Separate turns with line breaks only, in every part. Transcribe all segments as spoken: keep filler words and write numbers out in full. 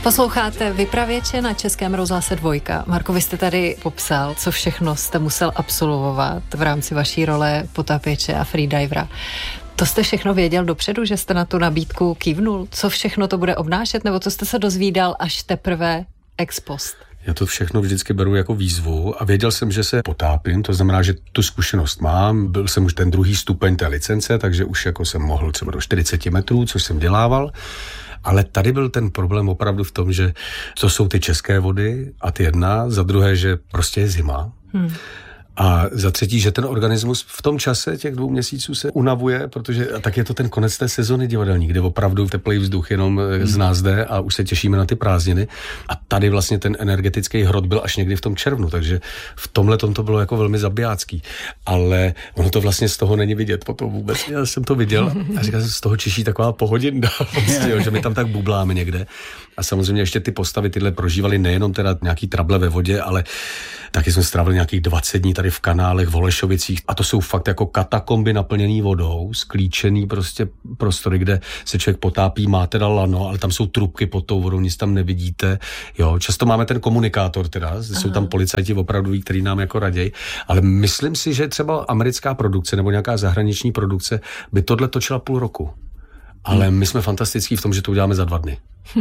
Posloucháte Vypravěče na Českém rozhlase Dvojka. Marko, vy jste tady popsal, co všechno jste musel absolvovat v rámci vaší role potápěče a freedivera. To jste všechno věděl dopředu, že jste na tu nabídku kývnul? Co všechno to bude obnášet, nebo to jste se dozvídal až teprve ex post?
Já to všechno vždycky beru jako výzvu a věděl jsem, že se potápím, to znamená, že tu zkušenost mám, byl jsem už ten druhý stupeň té licence, takže už jako jsem mohl třeba do čtyřicet metrů, což jsem dělával. Ale tady byl ten problém opravdu v tom, že to jsou ty české vody a ty jedna, za druhé, že prostě je zima. Hmm. A za třetí, že ten organismus v tom čase těch dvou měsíců se unavuje, protože tak je to ten konec té sezony divadelní, kde opravdu teplý vzduch jenom hmm. z nás jde a už se těšíme na ty prázdniny. A tady vlastně ten energetický hrot byl až někdy v tom červnu, takže v tomhle tom to bylo jako velmi zabijácký. Ale ono to vlastně z toho není vidět potom vůbec. Já jsem to viděl a říkal jsem, z toho čiší taková pohodinda, vlastně, že my tam tak bubláme někde. A samozřejmě ještě ty postavy tyhle prožívali nejenom teda nějaký trable ve vodě, ale taky jsme strávili nějakých dvacet dní tady v kanálech, v Holešovicích. A to jsou fakt jako katakomby naplněný vodou, sklíčený prostě prostory, kde se člověk potápí, má teda lano, ale tam jsou trubky pod tou vodou, nic tam nevidíte. Jo, často máme ten komunikátor teda, Aha. jsou tam policajti opravdu, který nám jako raději, ale myslím si, že třeba americká produkce nebo nějaká zahraniční produkce by tohle točila půl roku. Ale hmm. my jsme fantastický v tom, že to uděláme za dva dny.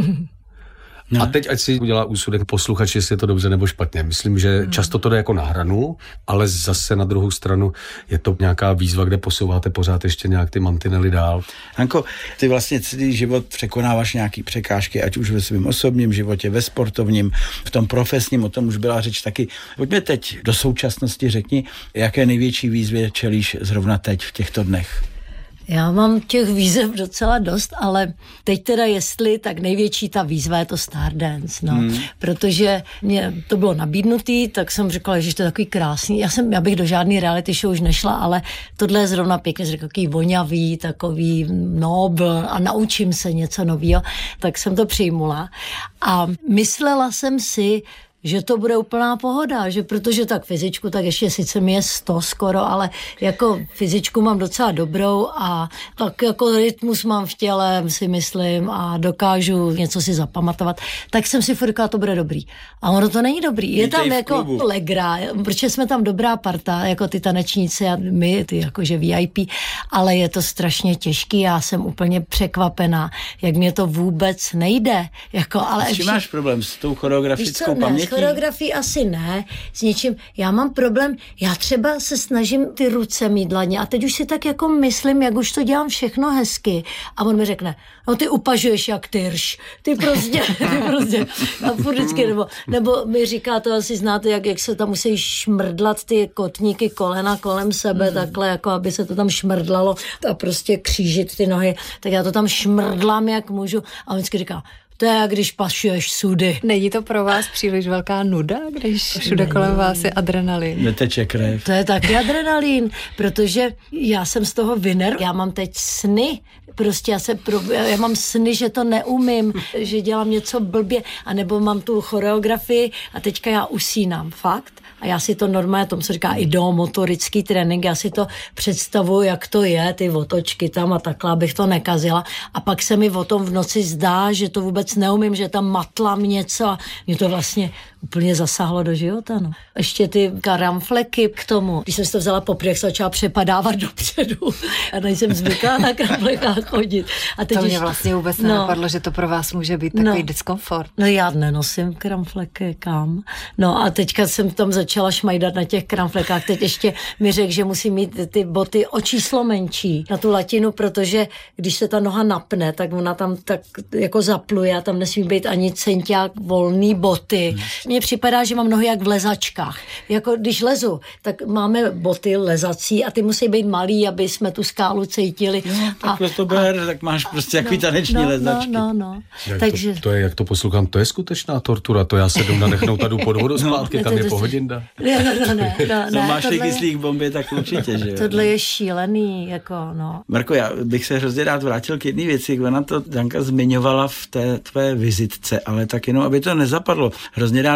No. A teď ať si udělá úsudek posluchač, jestli je to dobře nebo špatně. Myslím, že hmm. často to jde jako na hranu, ale zase na druhou stranu je to nějaká výzva, kde posouváte pořád ještě nějak ty mantinely dál.
Hanko, ty vlastně celý život překonáváš nějaký překážky, ať už ve svém osobním životě, ve sportovním, v tom profesním, o tom už byla řeč taky. Pojďme teď do současnosti, řekni, jaké největší výzvy čelíš zrovna teď v těchto dnech?
Já mám těch výzev docela dost, ale teď teda jestli, tak největší ta výzva je to Stardance, no. Hmm. Protože mě to bylo nabídnutý, tak jsem řekla, že to je takový krásný. Já jsem, já bych do žádný reality show už nešla, ale tohle je zrovna pěkně, řekl, takový voňavý, takový nobl a naučím se něco nového, tak jsem to přijmula. A myslela jsem si, že to bude úplná pohoda, že protože tak fyzičku, tak ještě sice mi je sto skoro, ale jako fyzičku mám docela dobrou a tak jako rytmus mám v těle, si myslím, a dokážu něco si zapamatovat, tak jsem si říkala, to bude dobrý. A ono to není dobrý. Je tam jako legra, protože jsme tam dobrá parta, jako ty tanečníci a my, ty jakože V I P, ale je to strašně těžký, já jsem úplně překvapená, jak mě to vůbec nejde. Jako, ale
s čím máš problém? S tou choreografickou pamětí?
Choreografii asi ne, s ničím. Já mám problém, já třeba se snažím ty ruce mít dlaně a teď už si tak jako myslím, jak už to dělám všechno hezky. A on mi řekne, no ty upažuješ jak tyrš, ty prostě, ty prostě. A vždycky, nebo, nebo mi říká, to asi znáte, jak, jak se tam musí šmrdlat ty kotníky kolena kolem sebe, mm. takhle, jako aby se to tam šmrdlalo a prostě křížit ty nohy. Tak já to tam šmrdlám, jak můžu. A on vždycky říká, to je, když pašuješ sudy.
Není to pro vás příliš velká nuda, když všude kolem vás je adrenalin?
Neteče krev.
To je taky adrenalin, protože já jsem z toho winner. Já mám teď sny. Prostě já, se pro, já mám sny, že to neumím, že dělám něco blbě, anebo mám tu choreografii a teďka já usínám. Fakt. A já si to normálně, tomu se říká ideomotorický trénink, já si to představuji, jak to je, ty otočky tam a takhle, abych to nekazila. A pak se mi o tom v noci zdá, že to vůbec neumím, že tam matlám něco a mě to vlastně úplně zasáhlo do života. No. Ještě ty karamfleky k tomu. Když jsem si to vzala poprvé, jak se začala přepadávat dopředu a nejsem zvyklá na karamflekách chodit. A teď
to mě
ještě,
vlastně vůbec
no,
nenapadlo, že to pro vás může být takový no, diskomfort.
No já nenosím karamfleky kam. No a teďka jsem tam začala šmajdat na těch karamflekách. Teď ještě mi řekl, že musím mít ty boty o číslo menší na tu latinu, protože když se ta noha napne, tak ona tam tak jako zapluje a tam nesmí být ani centiák volný boty. Hmm. Mně připadá, že mám nohy jak v lezačkách. Jako když lezu, tak máme boty lezací a ty musí být malý, aby jsme tu skálu cítili.
Jo, tak a, to ber, a, tak máš prostě jaký no, taneční
no,
lezačky.
No, no, no.
Jak Takže... to, to je, jak to poslouchám, to je skutečná tortura, to já se jdu nadechnout a jdu pod vodu zpátky, no, tam je pohodinda.
Ne, no, no, ne, no,
no,
ne,
máš
tohle...
kyslík v bombě, tak určitě, že jo.
Tohle je šílený, jako no.
Marko, já bych se hrozně rád vrátil k jedné věci, ona to Danka zmiňovala v té tvé vizitce, ale tak jenom, aby to nezapadlo. Hrozně rád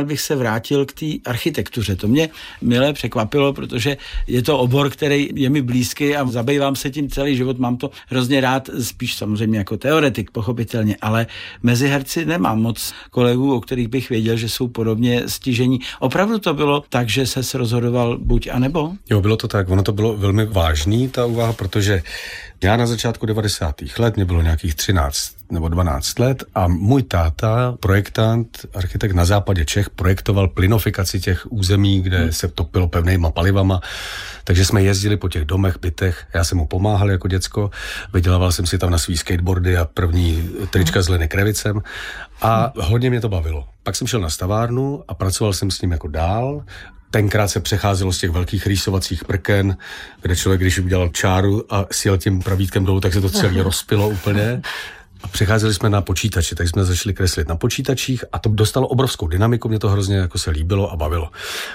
rád bych se vrátil k té architektuře. To mě milé překvapilo, protože je to obor, který je mi blízký a zabývám se tím celý život. Mám to hrozně rád, spíš samozřejmě jako teoretik, pochopitelně, ale mezi herci nemám moc kolegů, o kterých bych věděl, že jsou podobně stižení. Opravdu to bylo tak, že ses rozhodoval buď a nebo?
Jo, bylo to tak. Ono to bylo velmi vážný, ta úvaha, protože já na začátku devadesátých let, mě bylo nějakých třináct nebo dvanáct let a můj táta, projektant, architekt na západě Čech, projektoval plynofikaci těch území, kde hmm. se topilo pevnýma palivama, takže jsme jezdili po těch domech, bytech, já jsem mu pomáhal jako děcko, vydělával jsem si tam na svý skateboardy a první trička s Lenny Krevicem a hodně mě to bavilo. Pak jsem šel na stavárnu a pracoval jsem s ním jako dál. Tenkrát se přecházelo z těch velkých rýsovacích prken, kde člověk, když udělal čáru a sjel tím pravítkem dolů, tak se to celé rozpilo úplně. A přecházeli jsme na počítači, tak jsme začali kreslit na počítačích a to dostalo obrovskou dynamiku, mě to hrozně jako se líbilo a bavilo.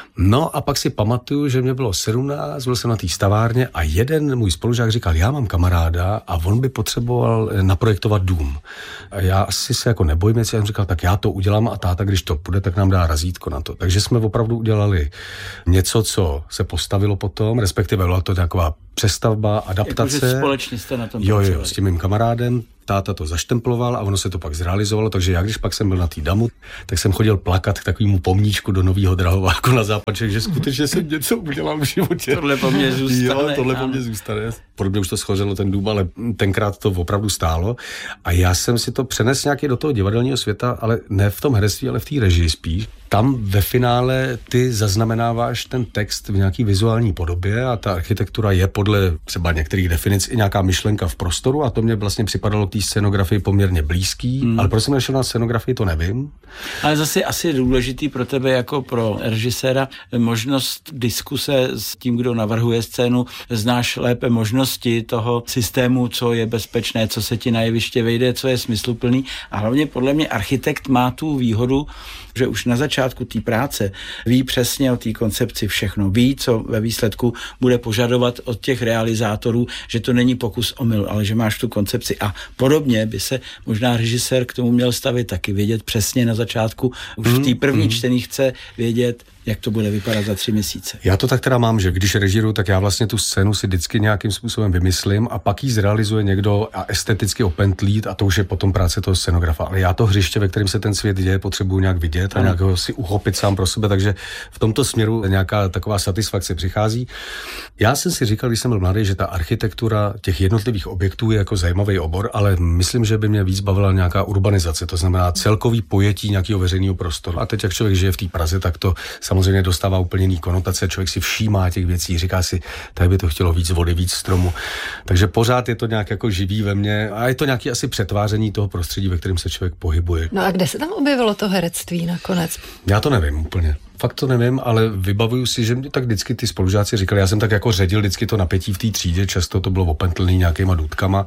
No a pak si pamatuju, že mě bylo sedmnáct, byl jsem na té stavárně a jeden můj spolužák říkal, já mám kamaráda a on by potřeboval naprojektovat dům. A já asi se jako nebojím, já jsem říkal, tak já to udělám a táta, když to půjde, tak nám dá razítko na to. Takže jsme opravdu udělali něco, co se postavilo potom, respektive byla to taková přestavba, adaptace.
Jakože společně jste na tom
Jo,
pracovali.
jo, s tím mým kamarádem. Táta to zaštemploval a ono se to pak zrealizovalo, takže já, když pak jsem byl na tý damu, tak jsem chodil plakat k takovému pomníčku do Nového Drahováku na západček, že skutečně jsem něco udělal v životě.
Tohle po mně zůstane.
Jo, tohle po mně zůstane. Podobně už to schořelo ten dům, ale tenkrát to opravdu stálo. A já jsem si to přenesl nějaký do toho divadelního světa, ale ne v tom herectví, ale v té režii spíš. Tam ve finále ty zaznamenáváš ten text v nějaký vizuální podobě a ta architektura je podle třeba některých definic i nějaká myšlenka v prostoru a to mě vlastně připadalo k té scenografii poměrně blízký, hmm. ale proč jsem nešel na scenografii, to nevím.
Ale zase asi důležitý pro tebe jako pro režiséra možnost diskuse s tím, kdo navrhuje scénu, znáš lépe možnosti toho systému, co je bezpečné, co se ti na jeviště vejde, co je smysluplný a hlavně podle mě architekt má tu výhodu, že už na začátku té práce ví přesně o té koncepci všechno. Ví, co ve výsledku bude požadovat od těch realizátorů, že to není pokus omyl, ale že máš tu koncepci. A podobně by se možná režisér k tomu měl stavit taky, vědět přesně na začátku. Už v té první mm. čtení chce vědět, jak to bude vypadat za tři měsíce.
Já to tak teda mám, že když režíruju, tak já vlastně tu scénu si vždycky nějakým způsobem vymyslím a pak ji zrealizuje někdo a esteticky opentlí a to už je potom práce toho scenografa. Ale já to hřiště, ve kterém se ten svět děje, potřebuju nějak vidět a nějak ho si uchopit sám pro sebe, takže v tomto směru nějaká taková satisfakce přichází. Já jsem si říkal, když jsem byl mladý, že ta architektura těch jednotlivých objektů je jako zajímavý obor, ale myslím, že by mě víc bavila nějaká urbanizace, to znamená celkový pojetí nějakého veřejného prostoru. A teď, jak člověk žije v té Praze, tak to samozřejmě dostává úplně jiný konotace, člověk si všímá těch věcí, říká si, tady by to chtělo víc vody, víc stromu. Takže pořád je to nějak jako živý ve mně a je to nějaký asi přetváření toho prostředí, ve kterém se člověk pohybuje.
No a kde se tam objevilo to herectví nakonec?
Já to nevím úplně. Fakt to nevím, ale vybavuju si, že mě tak vždycky ty spolužáci říkali, já jsem tak jako ředil vždycky to napětí v té třídě, často to bylo opentlný nějakýma důtkama,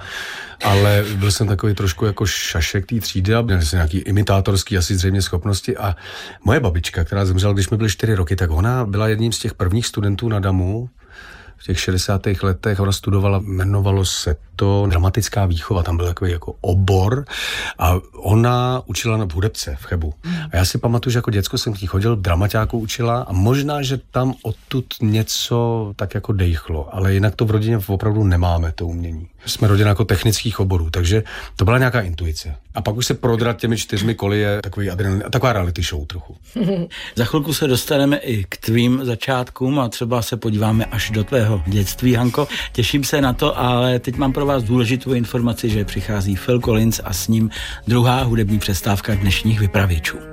ale byl jsem takový trošku jako šašek té třídy a měl jsem nějaký imitátorský asi zřejmě schopnosti a moje babička, která zemřela, když mi byly čtyři roky, tak ona byla jedním z těch prvních studentů na damu v těch šedesátých letech, ona studovala, jmenovalo se to dramatická výchova, tam byl takový jako obor a ona učila na hudebce v Chebu. A já si pamatuju, že jako děcko jsem k ní chodil, dramaťáku učila a možná, že tam odtud něco tak jako dejchlo, ale jinak to v rodině opravdu nemáme, to umění. Jsme rodina jako technických oborů, takže to byla nějaká intuice. A pak už se prodrat těmi čtyřmi koly je takový adrenalin, taková reality show trochu.
Za chvilku se dostaneme i k tvým začátkům a třeba se podíváme až do tvého dětství, Hanko. Těším se na to, ale teď mám pro vás důležitou informaci, že přichází Phil Collins a s ním druhá hudební přestávka dnešních vypravěčů.